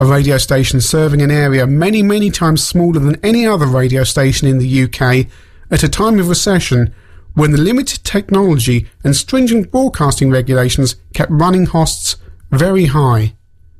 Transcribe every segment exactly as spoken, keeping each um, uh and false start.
a radio station serving an area many, many times smaller than any other radio station in the U K at a time of recession when the limited technology and stringent broadcasting regulations kept running costs very high.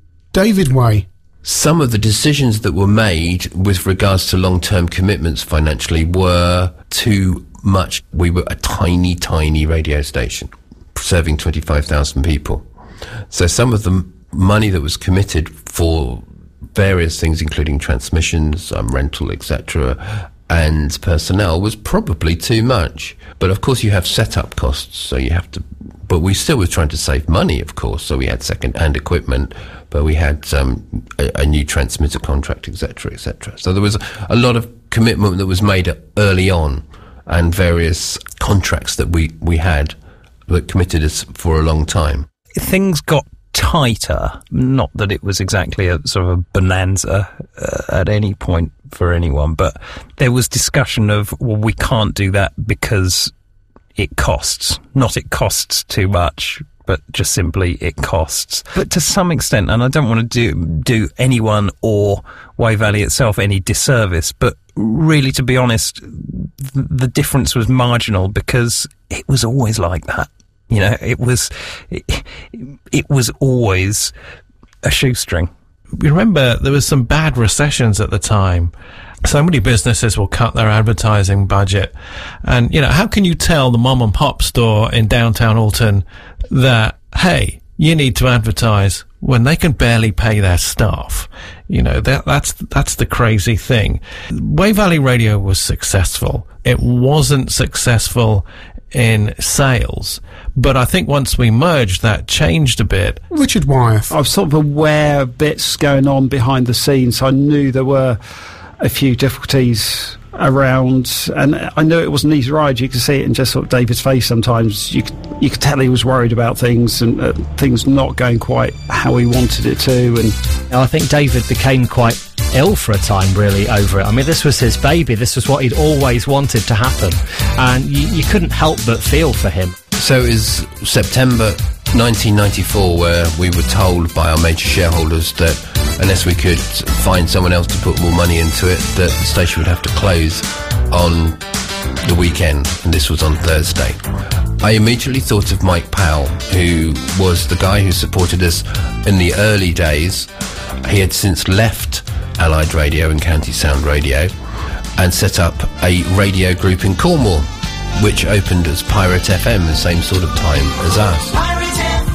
David Way. Some of the decisions that were made with regards to long-term commitments financially were too much. We were a tiny, tiny radio station serving twenty-five thousand people. So some of the money that was committed for various things, including transmissions, um, rental, et cetera, and personnel, was probably too much. But of course, you have set-up costs, so you have to. But we still were trying to save money, of course. So we had second-hand equipment, but we had um, a, a new transmitter contract, et cetera, et cetera. So there was a lot of commitment that was made early on, and various contracts that we, we had that committed us for a long time. Things got tighter, not that it was exactly a sort of a bonanza uh, at any point for anyone, but there was discussion of, well, we can't do that because it costs. Not it costs too much, but just simply it costs. But to some extent, and I don't want to do do anyone or Wey Valley itself any disservice, but really, to be honest, th- the difference was marginal because it was always like that. You know, it was it, it was always a shoestring. You remember there was some bad recessions at the time. So many businesses will cut their advertising budget. And, you know, how can you tell the mom and pop store in downtown Alton that, hey, you need to advertise when they can barely pay their staff? You know, that, that's, that's the crazy thing. Wey Valley Radio was successful. It wasn't successful in sales, but I think once we merged, that changed a bit. Richard Wyeth. I was sort of aware of bits going on behind the scenes. I knew there were a few difficulties around, and I knew it wasn't an easy ride. You could see it in just sort of David's face sometimes. You could, you could tell he was worried about things and uh, things not going quite how he wanted it to. And I think David became quite ill for a time, really, over it. I mean, this was his baby. This was what he'd always wanted to happen, and you, you couldn't help but feel for him. So it was September nineteen ninety-four where we were told by our major shareholders that unless we could find someone else to put more money into it, that the station would have to close on the weekend, and this was on Thursday. I immediately thought of Mike Powell, who was the guy who supported us in the early days. He had since left Allied Radio and County Sound Radio and set up a radio group in Cornwall, which opened as Pirate F M the same sort of time as us. Pirate F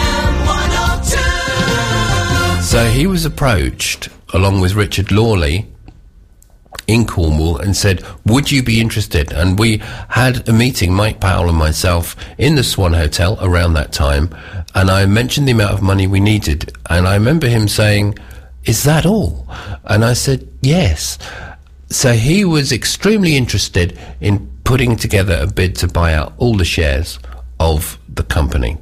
M one oh two. So he was approached, along with Richard Lawley, in Cornwall and said, would you be interested? And we had a meeting, Mike Powell and myself, in the Swan Hotel around that time, and I mentioned the amount of money we needed, and I remember him saying, is that all? And I said, yes. So he was extremely interested in putting together a bid to buy out all the shares of the company.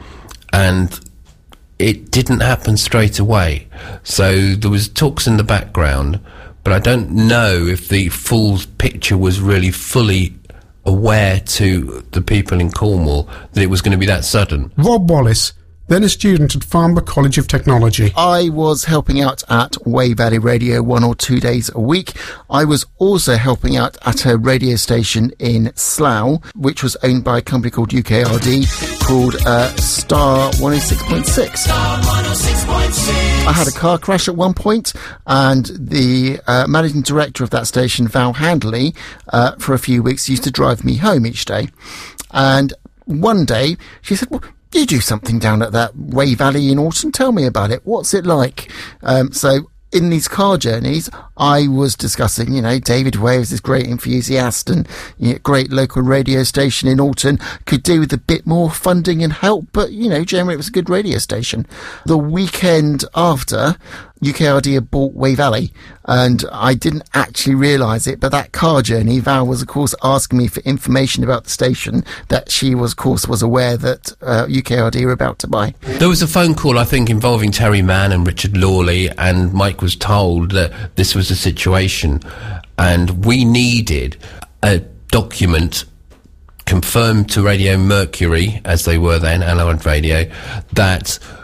And it didn't happen straight away. So there was talks in the background, but I don't know if the full picture was really fully aware to the people in Cornwall that it was going to be that sudden. Rob Wallace, then a student at Farnborough College of Technology. I was helping out at Wey Valley Radio one or two days a week. I was also helping out at a radio station in Slough, which was owned by a company called U K R D, called uh, Star one oh six point six. Star one oh six point six. I had a car crash at one point, and the uh, managing director of that station, Val Handley, uh, for a few weeks used to drive me home each day. And one day she said, well, you do something down at that Wey Valley in Alton. Tell me about it. What's it like? Um, so in these car journeys, I was discussing, you know, David Wey was this great enthusiast and you know, great local radio station in Alton, could do with a bit more funding and help, but, you know, generally it was a good radio station. The weekend after, U K R D had bought Wey Valley, and I didn't actually realise it, but that car journey, Val was, of course, asking me for information about the station that she was, of course, was aware that uh, U K R D were about to buy. There was a phone call, I think, involving Terry Mann and Richard Lawley, and Mike was told that this was the situation, and we needed a document confirmed to Radio Mercury, as they were then, Allied Radio, that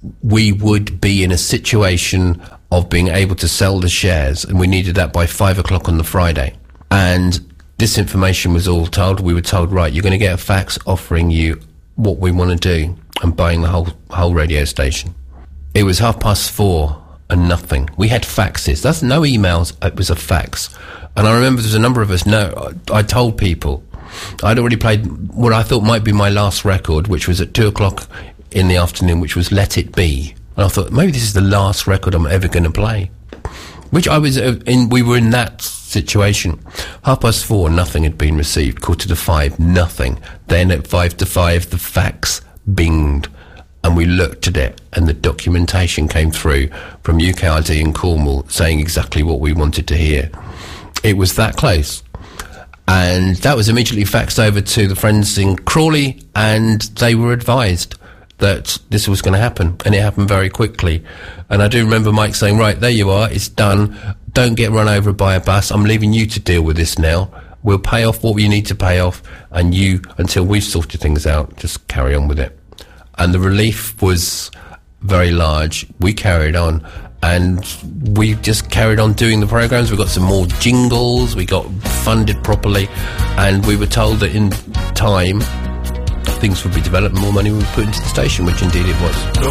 we would be in a situation of being able to sell the shares, and we needed that by five o'clock on the Friday. And this information was all told. We were told, right, you're going to get a fax offering you what we want to do and buying the whole whole radio station. It was half past four and nothing. We had faxes. That's no emails. It was a fax. And I remember there's a number of us. No, I, I told people I'd already played what I thought might be my last record, which was at two o'clock in the afternoon, which was Let It Be. And I thought, maybe this is the last record I'm ever going to play. Which I was in, we were in that situation. Half past four, nothing had been received. Quarter to five, nothing. Then at five to five, the fax binged. And we looked at it, and the documentation came through from U K R D in Cornwall saying exactly what we wanted to hear. It was that close. And that was immediately faxed over to the friends in Crawley, and they were advised that this was going to happen, and it happened very quickly. And I do remember Mike saying, right, there you are, it's done. Don't get run over by a bus. I'm leaving you to deal with this now. We'll pay off what you need to pay off, and you, until we've sorted things out, just carry on with it. And the relief was very large. We carried on, and we just carried on doing the programs. We got some more jingles, we got funded properly, and we were told that in time things would be developed and more money would be put into the station, which indeed it was.